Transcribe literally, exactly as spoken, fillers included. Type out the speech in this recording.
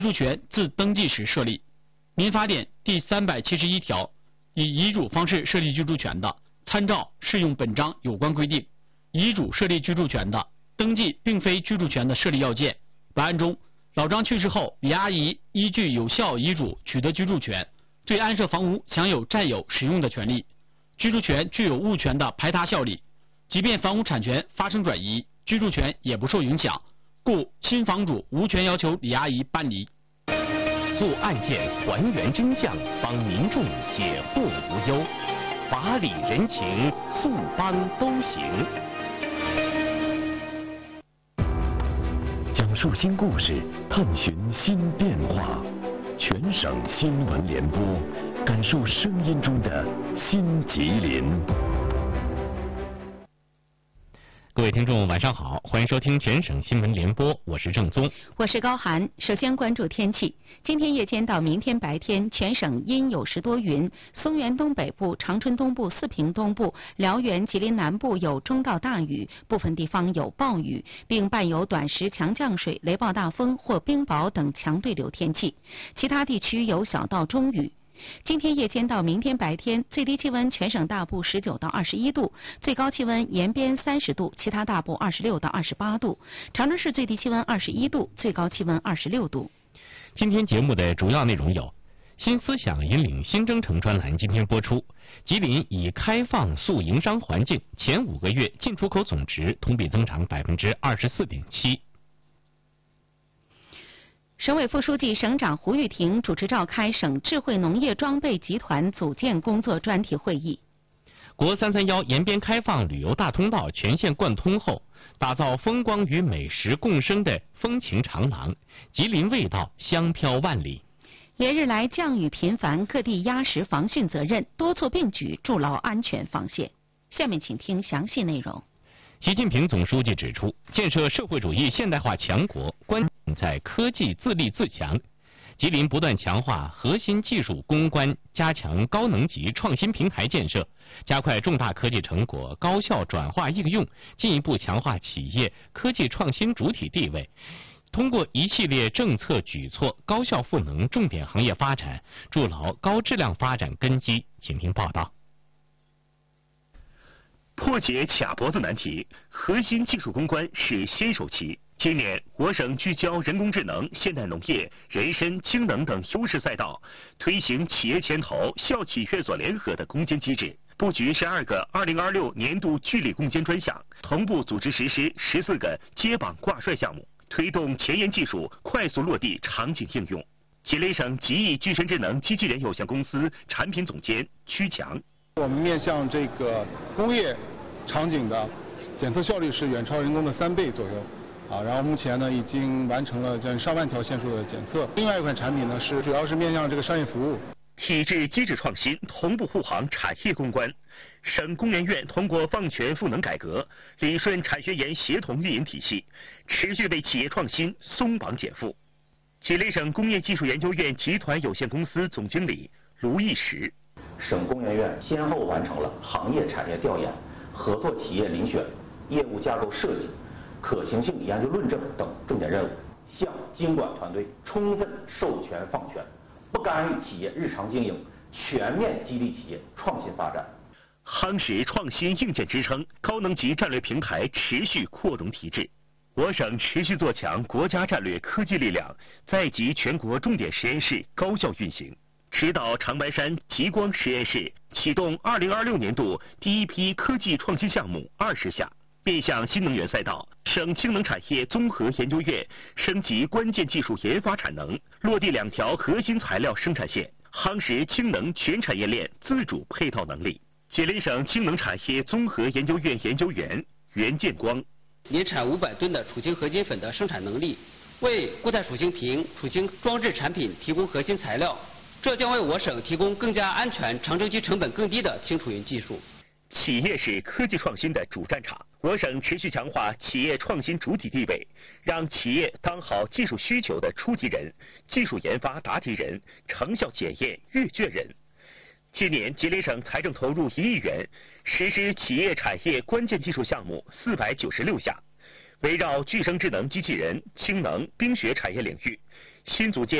居住权自登记时设立。民法典第三百七十一条，以遗嘱方式设立居住权的，参照适用本章有关规定。遗嘱设立居住权的，登记并非居住权的设立要件。本案中，老张去世后，李阿姨依据有效遗嘱取得居住权，对安设房屋享有占有使用的权利。居住权具有物权的排他效力，即便房屋产权发生转移，居住权也不受影响，故亲房主无权要求李阿姨搬离。 做案件还原真相，帮民众解惑无忧，法理人情，诉帮都行。讲述新故事，探寻新变化，全省新闻联播，感受声音中的新吉林。 各位听众晚上好，欢迎收听全省新闻联播，我是郑宗， 我是高涵。首先关注天气，今天夜间到明天白天，全省阴有时多云，松原东北部、长春东部、四平东部、辽源、吉林南部有中到大雨，部分地方有暴雨，并伴有短时强降水、雷暴大风或冰雹等强对流天气，其他地区有小到中雨。今天夜间到明天白天，最低气温全省大部十九到二十一度，最高气温延边三十度，其他大部二十六到二十八度。长春市最低气温二十一度，最高气温二十六度。 今天节目的主要内容有：新思想引领新征程专栏今天播出，吉林以开放速营商环境，前五个月进出口总值同比增长百分之二十四点七。 省委副书记、省长胡玉婷主持召开省智慧农业装备集团组建工作专题会议。 国三三幺延边开放旅游大通道全线贯通后，打造风光与美食共生的风情长廊，吉林味道香飘万里。 连日来降雨频繁，各地压实防汛责任，多措并举筑牢安全防线。下面请听详细内容。 习近平总书记指出，建设社会主义现代化强国，关键在科技自立自强。吉林不断强化核心技术攻关，加强高能级创新平台建设，加快重大科技成果高效转化应用，进一步强化企业科技创新主体地位。通过一系列政策举措，高效赋能重点行业发展，筑牢高质量发展根基。请听报道。 破解卡脖子难题，核心技术攻关是先手棋。今年，我省聚焦人工智能、现代农业、人参、氢能等优势赛道，推行企业牵头、校企院所联合的攻坚机制，布局十二个二零二六年度聚力攻坚专项，同步组织实施十四个接榜挂帅项目，推动前沿技术快速落地场景应用。吉林省吉翼具身智能机器人有限公司产品总监曲强。 我们面向这个工业场景的检测效率是远超人工的三倍左右，啊，然后目前呢已经完成了将近上万条线数的检测。另外一款产品呢是主要是面向这个商业服务。 体制机制创新同步护航产业攻关，省工研院通过放权赋能改革，理顺产学研协同运营体系，持续为企业创新松绑减负。吉林省工业技术研究院集团有限公司总经理卢义石。 省工研院先后完成了行业产业调研、合作企业遴选、业务架构设计、可行性研究论证等重点任务，向经管团队充分授权放权，不干预企业日常经营，全面激励企业创新发展， 夯实创新硬件支撑，高能级战略平台持续扩容提质。我省持续做强国家战略科技力量，在集全国重点实验室高效运行。指导长白山极光实验室启动二零二六年度第一批科技创新项目二十项，面向新能源赛道，省氢能产业综合研究院升级关键技术研发产能，落地两条核心材料生产线，夯实氢能全产业链自主配套能力。吉林省氢能产业综合研究院研究员袁建光。 年产五百吨的储氢合金粉的生产能力，为固态储氢瓶、储氢装置产品提供核心材料。这将为我省提供更加安全、长周期成本更低的氢储运技术。 企业是科技创新的主战场，我省持续强化企业创新主体地位，让企业当好技术需求的出题人、技术研发答题人、成效检验阅卷人。今年，吉林省财政投入一亿元，实施企业产业关键技术项目四百九十六项，围绕具生智能机器人、氢能、冰雪产业领域， 新组建